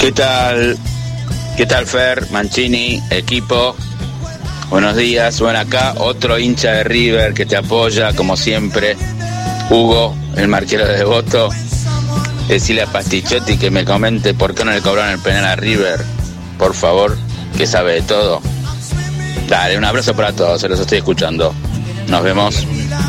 ¿Qué tal? ¿Qué tal, Fer, Mancini, equipo? Buenos días. Bueno, acá otro hincha de River que te apoya, como siempre. Hugo, el marquero de Devoto. Decirle a Pastichotti que me comente por qué no le cobraron el penal a River. Por favor, que sabe de todo. Dale, un abrazo para todos, se los estoy escuchando. Nos vemos.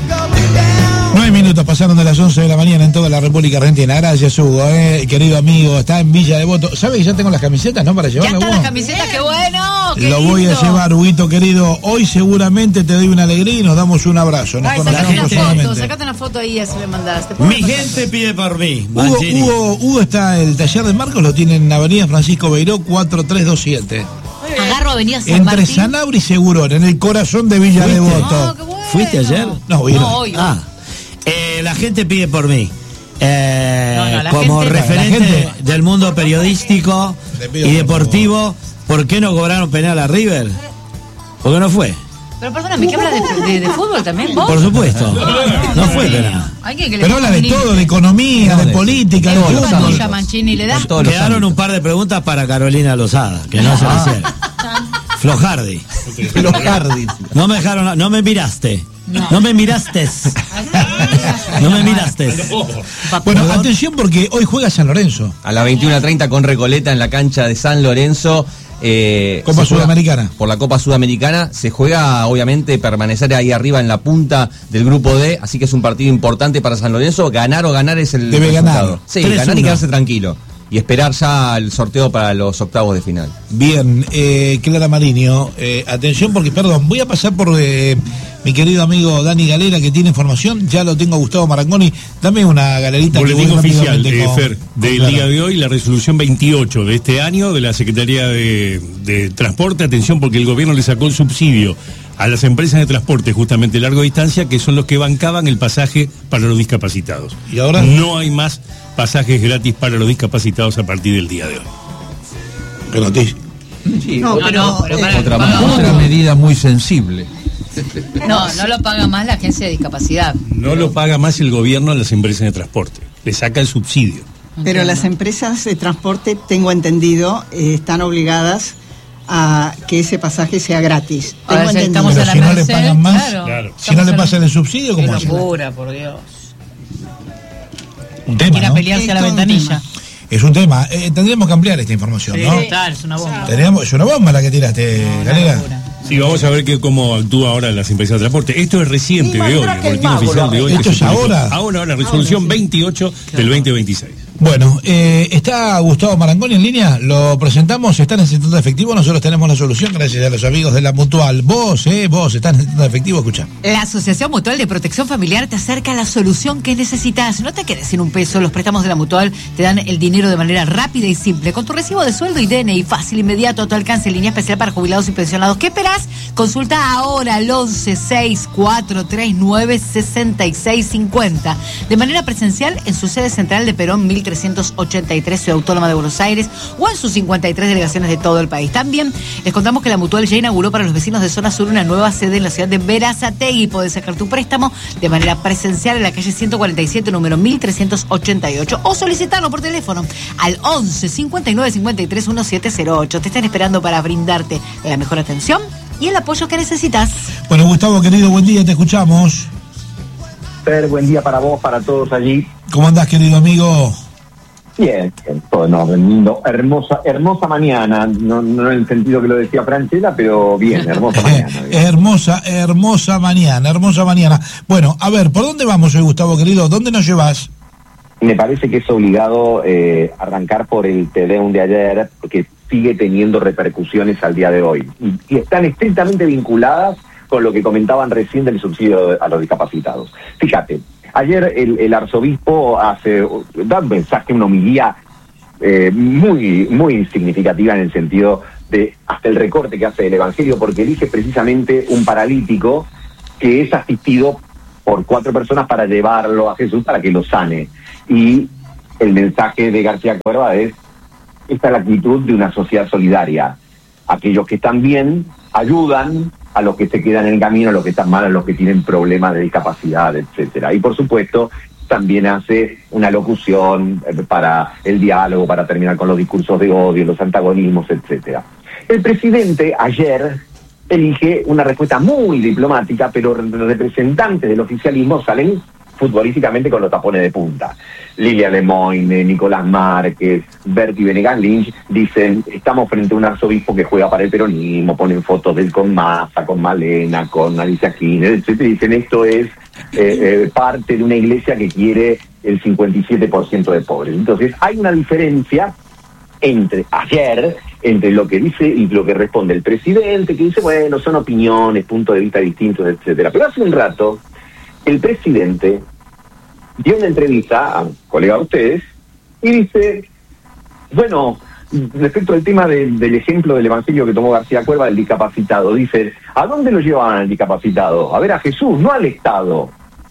9 minutos pasaron de las 11 de la mañana en toda la República Argentina. Gracias, Hugo, querido amigo. Está en Villa Devoto. ¿Sabes que ya tengo las camisetas, no? Para llevarme. Ya están las camisetas, qué bueno. Qué Lo lindo. voy a llevar, Huguito, querido. Hoy seguramente te doy una alegría y nos damos un abrazo. Nos Sacate una personalmente. foto, sacate una foto ahí, así me mandaste. Mi gente pide por mí. Hugo está, el taller de Marcos lo tiene en Avenida Francisco Beiró 4327. Agarro Avenida San Entre Martín. Sanabria y Segurón, en el corazón de Villa Devoto. Qué bueno. ¿Fuiste ayer? No, hoy no. hoy. La gente pide por mí. la Como gente- referente la gente- del mundo periodístico Te pido y por deportivo, ¿por qué no cobraron penal a River? ¿Por qué no fue? Pero perdóname, ¿qué habla de fútbol también vos? Por supuesto. No fue penal. Hay que le Pero habla de ponga todo, de economía, de política, de ¿Qué fútbol. patilla, Mancini, le da? Quedaron un par de preguntas para Carolina Lozada, que no se las hicieron. Flojardi. Flojardi. No me dejaron, no me miraste. No me miraste. No me miraste. Bueno, atención porque hoy juega San Lorenzo. A las 21:30 con Recoleta en la cancha de San Lorenzo. Copa se juega Sudamericana. Por la Copa Sudamericana. Se juega, obviamente, permanecer ahí arriba en la punta del grupo D. Así que es un partido importante para San Lorenzo. Ganar o ganar es el Debe resultado. ganar. Sí, 3-1. ganar y quedarse tranquilo. Y esperar ya el sorteo para los octavos de final. Bien, Clara Mariño, atención porque, perdón, voy a pasar por mi querido amigo Dani Galera que tiene información. Ya lo tengo a Gustavo Marangoni. Dame una galerita. Boletín que voy oficial, rápidamente con- Fer, con del Clara. día de hoy, la resolución 28 de este año de la Secretaría de Transporte. Atención, porque el gobierno le sacó el subsidio a las empresas de transporte, justamente larga distancia, que son los que bancaban el pasaje para los discapacitados. ¿Y ahora? No hay más pasajes gratis para los discapacitados a partir del día de hoy. Qué noticia. No, pero Otra medida muy sensible. no lo paga más la agencia de discapacidad. No lo paga más el gobierno a las empresas de transporte. Le saca el subsidio. Pero las empresas de transporte, tengo entendido, están obligadas a que ese pasaje sea gratis. Ahora Tengo si entendido. estamos Pero a la si no le merced, pagan más, Claro. si no le pasan el subsidio, Qué ¿cómo hacen? locura, por Dios. Un tema, Ir a ¿no? pelearse a la Es todo un ventanilla. tema. Es un tema. Tendríamos que ampliar esta información, ¿no? Total, es una bomba. Es una bomba la que tiraste, Galera. Sí, vamos a ver cómo actúa ahora las empresas de transporte. Esto es reciente de hoy, el boletín oficial de hoy. ¿Esto que es se publicó. ahora? Ahora, la resolución 28 del 2026. Bueno, está Gustavo Marangoni en línea, lo presentamos, está necesitando efectivo, nosotros tenemos la solución gracias a los amigos de la Mutual. Vos estás necesitando efectivo, escucha. La Asociación Mutual de Protección Familiar te acerca a la solución que necesitas. No te quedes sin un peso. Los préstamos de la Mutual te dan el dinero de manera rápida y simple. Con tu recibo de sueldo y DNI fácil, inmediato, a tu alcance, línea especial para jubilados y pensionados. ¿Qué esperás? Consulta ahora al 1164396650. De manera presencial en su sede central de Perón 1383, Ciudad Autónoma de Buenos Aires, o en sus 53 delegaciones de todo el país. También les contamos que la Mutual ya inauguró para los vecinos de Zona Sur una nueva sede en la ciudad de Berazategui. Podés sacar tu préstamo de manera presencial en la calle 147, número 1388, o solicitarlo por teléfono al 11 59 53 1708. Te están esperando para brindarte la mejor atención y el apoyo que necesitas. Bueno, Gustavo, querido, buen día, te escuchamos. Fer, buen día para vos, para todos allí. ¿Cómo andás, querido amigo? Bien, todo en orden, lindo. Hermosa mañana, no en el sentido que lo decía Franchella, pero bien, hermosa mañana. Bien. hermosa mañana. Bueno, a ver, ¿por dónde vamos hoy, Gustavo, querido? ¿Dónde nos llevas? Me parece que es obligado arrancar por el Tedeum de ayer, porque sigue teniendo repercusiones al día de hoy. Y están estrictamente vinculadas con lo que comentaban recién del subsidio a los discapacitados. Fíjate, ayer el arzobispo da un mensaje, una homilía muy significativa en el sentido de hasta el recorte que hace del Evangelio, porque elige precisamente un paralítico que es asistido por 4 personas para llevarlo a Jesús para que lo sane. Y el mensaje de García Cuerva es: esta es la actitud de una sociedad solidaria. Aquellos que están bien ayudan a los que se quedan en el camino, a los que están mal, a los que tienen problemas de discapacidad, etcétera. Y por supuesto, también hace una locución para el diálogo, para terminar con los discursos de odio, los antagonismos, etcétera. El presidente ayer elige una respuesta muy diplomática, pero los representantes del oficialismo salen futbolísticamente con los tapones de punta. Lilia Lemoyne, Nicolás Márquez, Berti Benegan Lynch dicen, estamos frente a un arzobispo que juega para el peronismo, ponen fotos de él con Massa, con Malena, con Alicia Kirchner, etcétera, y dicen esto es parte de una iglesia que quiere el 57% de pobres. Entonces hay una diferencia entre lo que dice y lo que responde el presidente, que dice, bueno, son opiniones, puntos de vista distintos, etcétera. Pero hace un rato el presidente dio una entrevista a un colega de ustedes y dice, bueno, respecto al tema del ejemplo del evangelio que tomó García Cuerva del discapacitado, dice, ¿a dónde lo llevaban al discapacitado? A ver a Jesús, no al Estado.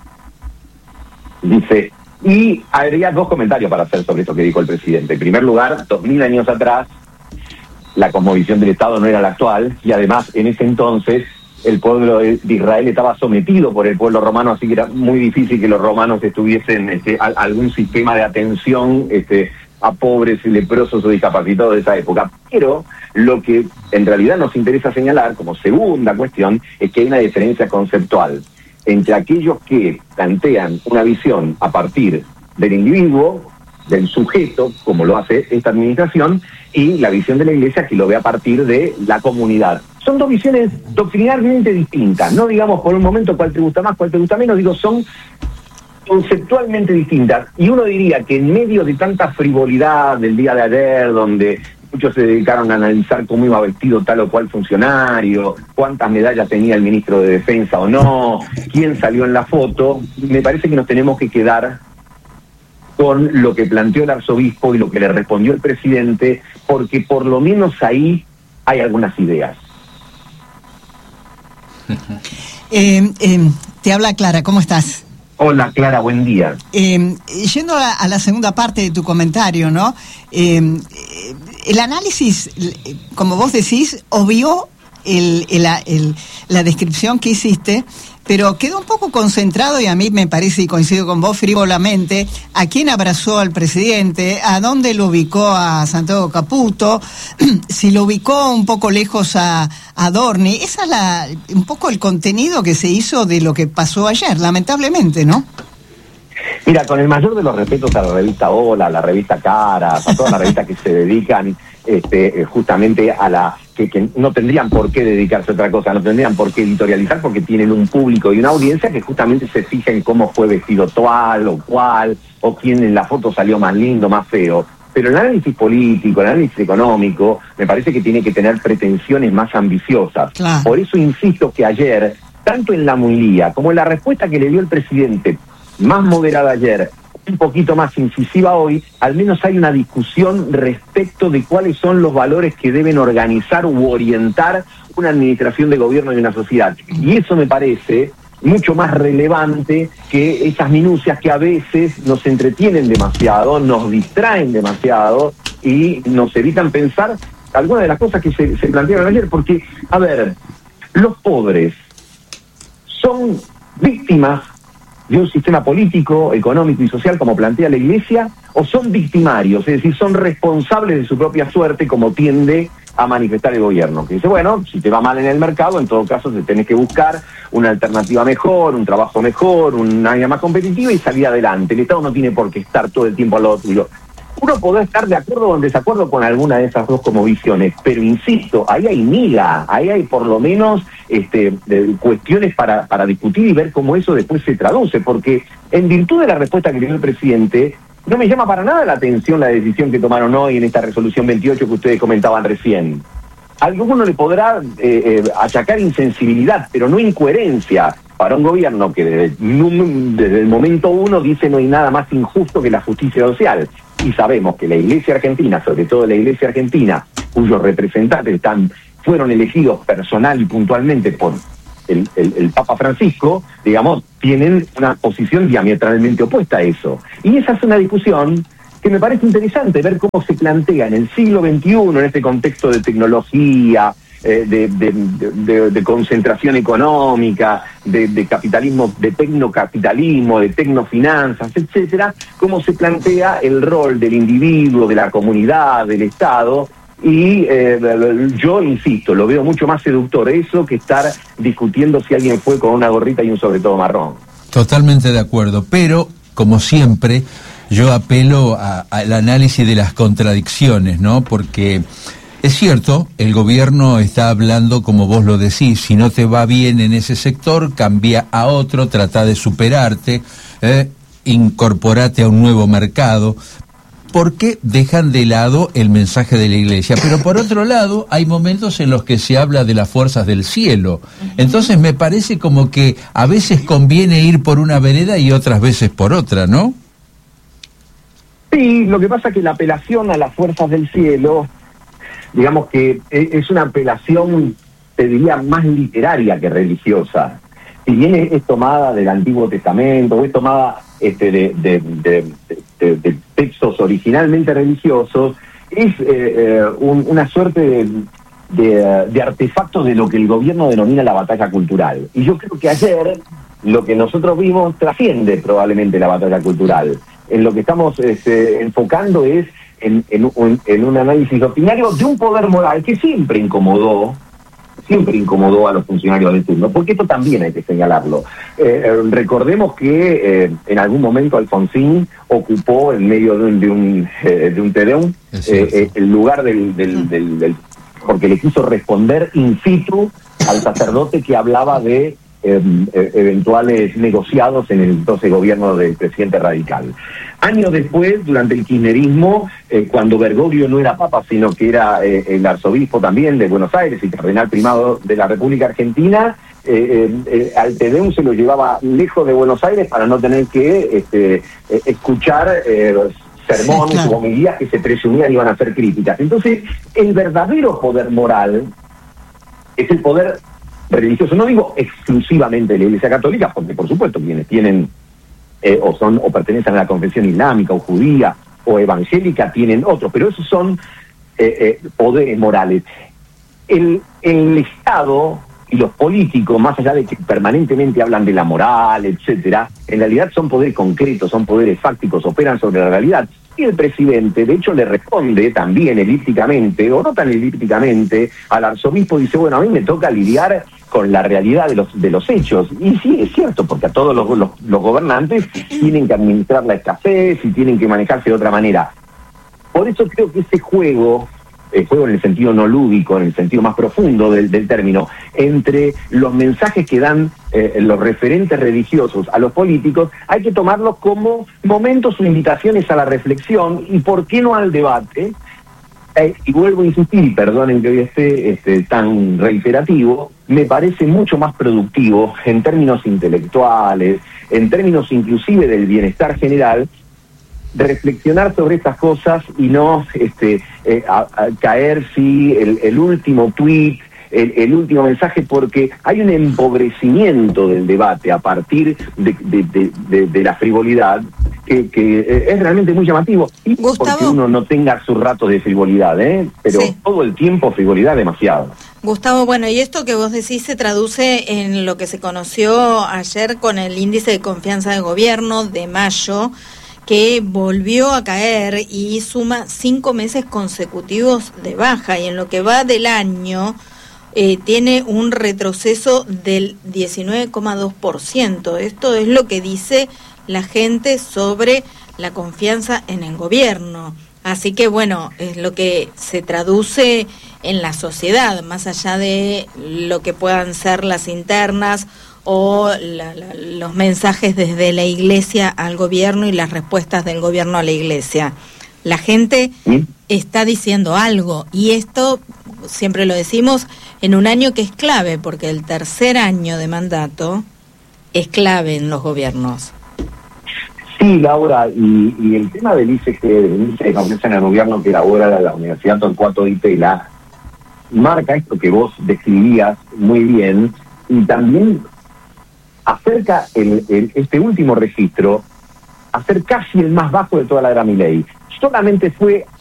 Dice, y habría dos comentarios para hacer sobre esto que dijo el presidente. En primer lugar, 2000 años atrás, la cosmovisión del Estado no era la actual, y además en ese entonces el pueblo de Israel estaba sometido por el pueblo romano, así que era muy difícil que los romanos estuviesen algún sistema de atención a pobres, leprosos o discapacitados de esa época. Pero lo que en realidad nos interesa señalar como segunda cuestión es que hay una diferencia conceptual entre aquellos que plantean una visión a partir del individuo, del sujeto, como lo hace esta administración, y la visión de la Iglesia que lo ve a partir de la comunidad. Son dos visiones doctrinalmente distintas, no digamos por un momento cuál te gusta más, cuál te gusta menos, digo, son conceptualmente distintas. Y uno diría que en medio de tanta frivolidad del día de ayer, donde muchos se dedicaron a analizar cómo iba vestido tal o cual funcionario, cuántas medallas tenía el ministro de Defensa o no, quién salió en la foto, me parece que nos tenemos que quedar con lo que planteó el arzobispo y lo que le respondió el presidente, porque por lo menos ahí hay algunas ideas. Te habla Clara, ¿cómo estás? Hola Clara, buen día. Yendo a la segunda parte de tu comentario, ¿no? El análisis, como vos decís, obvió la descripción que hiciste, pero quedó un poco concentrado, y a mí me parece, y coincido con vos, frívolamente, a quién abrazó al presidente, a dónde lo ubicó a Santiago Caputo, si lo ubicó un poco lejos a Dorni. Esa es un poco el contenido que se hizo de lo que pasó ayer, lamentablemente, ¿no? Mira, con el mayor de los respetos a la revista Hola, a la revista Caras, a todas las revistas que se dedican justamente a la que no tendrían por qué dedicarse a otra cosa, no tendrían por qué editorializar, porque tienen un público y una audiencia que justamente se fija en cómo fue vestido tal o cual, o quién en la foto salió más lindo, más feo. Pero el análisis político, el análisis económico, me parece que tiene que tener pretensiones más ambiciosas. Claro. Por eso insisto que ayer, tanto en la homilía como en la respuesta que le dio el presidente, más moderada ayer, un poquito más incisiva hoy, al menos hay una discusión respecto de cuáles son los valores que deben organizar u orientar una administración de gobierno y una sociedad. Y eso me parece mucho más relevante que esas minucias que a veces nos entretienen demasiado, nos distraen demasiado y nos evitan pensar algunas de las cosas que se plantearon ayer. Porque, a ver, los pobres son víctimas de un sistema político, económico y social como plantea la Iglesia, o son victimarios, es decir, son responsables de su propia suerte como tiende a manifestar el gobierno, que dice, bueno, si te va mal en el mercado, en todo caso te tenés que buscar una alternativa mejor, un trabajo mejor, una área más competitiva y salir adelante. El Estado no tiene por qué estar todo el tiempo al lado tuyo. Uno podrá estar de acuerdo o en desacuerdo con alguna de esas dos como visiones, pero insisto, ahí hay miga, ahí hay por lo menos cuestiones para discutir y ver cómo eso después se traduce, porque en virtud de la respuesta que dio el presidente, no me llama para nada la atención la decisión que tomaron hoy en esta resolución 28 que ustedes comentaban recién. A alguno le podrá achacar insensibilidad, pero no incoherencia para un gobierno que desde el momento uno dice no hay nada más injusto que la justicia social. Y sabemos que la Iglesia Argentina, sobre todo la Iglesia Argentina, cuyos representantes fueron elegidos personal y puntualmente por el Papa Francisco, digamos, tienen una posición diametralmente opuesta a eso. Y esa es una discusión que me parece interesante, ver cómo se plantea en el siglo XXI, en este contexto de tecnología, de concentración económica, de capitalismo, de tecnocapitalismo, de tecnofinanzas, etcétera, cómo se plantea el rol del individuo, de la comunidad, del Estado. Y yo insisto, lo veo mucho más seductor eso que estar discutiendo si alguien fue con una gorrita y un sobre todo marrón. Totalmente de acuerdo, pero como siempre yo apelo al análisis de las contradicciones, ¿no? Porque es cierto, el gobierno está hablando, como vos lo decís, si no te va bien en ese sector, cambia a otro, trata de superarte, incorporate a un nuevo mercado. ¿Por qué dejan de lado el mensaje de la Iglesia? Pero por otro lado, hay momentos en los que se habla de las fuerzas del cielo. Entonces me parece como que a veces conviene ir por una vereda y otras veces por otra, ¿no? Sí, lo que pasa es que la apelación a las fuerzas del cielo, digamos que es una apelación, te diría, más literaria que religiosa. Si bien es tomada del Antiguo Testamento, o es tomada de textos originalmente religiosos, es una suerte de artefacto de lo que el gobierno denomina la batalla cultural. Y yo creo que ayer lo que nosotros vimos trasciende probablemente la batalla cultural. En lo que estamos enfocando es en un análisis doctrinario de un poder moral que siempre incomodó a los funcionarios del turno, porque esto también hay que señalarlo. Recordemos que en algún momento Alfonsín ocupó en medio de un Te Deum el lugar del porque le quiso responder in situ al sacerdote que hablaba de eventuales negociados en el entonces gobierno del presidente radical. Años después, durante el kirchnerismo, cuando Bergoglio no era papa, sino que era el arzobispo también de Buenos Aires y cardenal primado de la República Argentina, al Te Deum se lo llevaba lejos de Buenos Aires para no tener que escuchar sermones o homilías que se presumían iban a ser críticas. Entonces, el verdadero poder moral es el poder religioso. No digo exclusivamente de la Iglesia Católica, porque por supuesto quienes tienen o pertenecen a la confesión islámica o judía o evangélica tienen otros, pero esos son poderes morales. El Estado y los políticos, más allá de que permanentemente hablan de la moral, etcétera, en realidad son poderes concretos, son poderes fácticos, operan sobre la realidad. Y el presidente, de hecho, le responde también elípticamente, o no tan elípticamente, al arzobispo, dice, bueno, a mí me toca lidiar con la realidad de los hechos. Y sí, es cierto, porque a todos los gobernantes tienen que administrar la escasez y tienen que manejarse de otra manera. Por eso creo que ese juego en el sentido no lúdico, en el sentido más profundo del término, entre los mensajes que dan los referentes religiosos a los políticos, hay que tomarlos como momentos o invitaciones a la reflexión y, ¿por qué no al debate? Y vuelvo a insistir, y perdonen que hoy esté tan reiterativo, me parece mucho más productivo en términos intelectuales, en términos inclusive del bienestar general, de reflexionar sobre estas cosas y no a caer el último tuit, el último mensaje, porque hay un empobrecimiento del debate a partir de la frivolidad que es realmente muy llamativo. Y Gustavo, porque uno no tenga sus ratos de frivolidad, pero sí, todo el tiempo frivolidad demasiado. Gustavo, bueno, y esto que vos decís se traduce en lo que se conoció ayer con el índice de confianza de gobierno de mayo, que volvió a caer y suma 5 meses consecutivos de baja, y en lo que va del año tiene un retroceso del 19,2%. Esto es lo que dice la gente sobre la confianza en el gobierno. Así que bueno, es lo que se traduce en la sociedad, más allá de lo que puedan ser las internas o los mensajes desde la Iglesia al gobierno y las respuestas del gobierno a la Iglesia. La gente está diciendo algo, y esto, siempre lo decimos, en un año que es clave, porque el tercer año de mandato es clave en los gobiernos. Sí, Laura, y el tema del índice de confianza en el gobierno que elabora la Universidad Torcuato Di Tella marca esto que vos describías muy bien, y también acerca este último registro a ser casi el más bajo de toda la era Milei. Solamente fue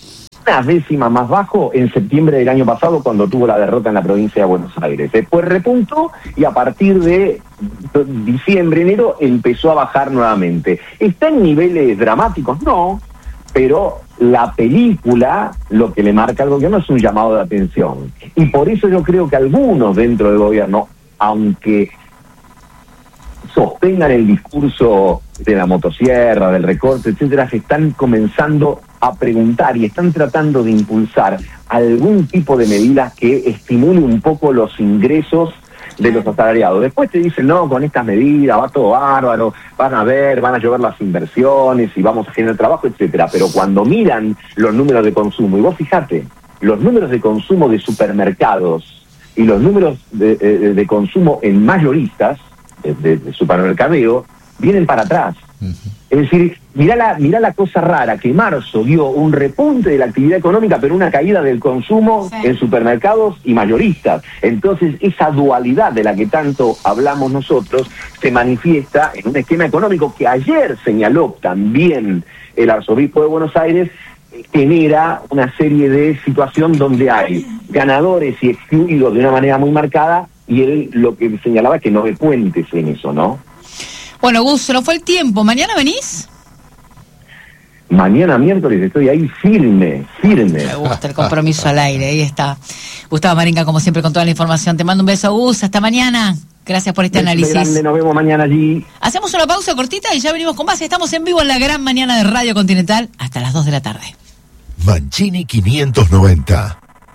unas décimas más bajo en septiembre del año pasado cuando tuvo la derrota en la provincia de Buenos Aires. Después repuntó y a partir de diciembre, enero empezó a bajar nuevamente. ¿Está en niveles dramáticos? No, pero la película, lo que le marca al gobierno es un llamado de atención. Y por eso yo creo que algunos dentro del gobierno, aunque sostengan el discurso de la motosierra, del recorte, etcétera, se están comenzando a preguntar y están tratando de impulsar algún tipo de medidas que estimule un poco los ingresos de los asalariados. Después te dicen, no, con estas medidas va todo bárbaro, van a llover las inversiones y vamos a generar trabajo, etcétera. Pero cuando miran los números de consumo, y vos fijate, los números de consumo de supermercados y los números de consumo en mayoristas, de supermercadeo, vienen para atrás. Es decir, mirá la cosa rara, que marzo dio un repunte de la actividad económica, pero una caída del consumo en supermercados y mayoristas. Entonces, esa dualidad de la que tanto hablamos nosotros se manifiesta en un esquema económico que ayer señaló también el arzobispo de Buenos Aires, genera una serie de situaciones donde hay ganadores y excluidos de una manera muy marcada, y él lo que señalaba es que no ve puentes en eso, ¿no? Bueno, Gus, se nos fue el tiempo. ¿Mañana venís? Mañana miércoles estoy ahí firme. Me gusta el compromiso al aire, ahí está. Gustavo Marenga, como siempre, con toda la información. Te mando un beso, Gus. Hasta mañana. Gracias por este análisis. Grande, nos vemos mañana allí. Hacemos una pausa cortita y ya venimos con más. Estamos en vivo en la gran mañana de Radio Continental hasta las 2 de la tarde. Mancini 590.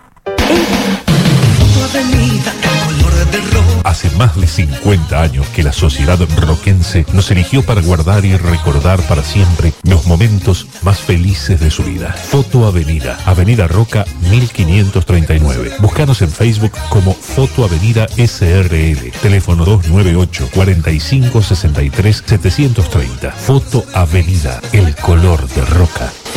Hace más de 50 años que la sociedad roquense nos eligió para guardar y recordar para siempre los momentos más felices de su vida. Foto Avenida, Avenida Roca 1539. Búscanos en Facebook como Foto Avenida SRL. Teléfono 298 45 63 730. Foto Avenida, el color de Roca.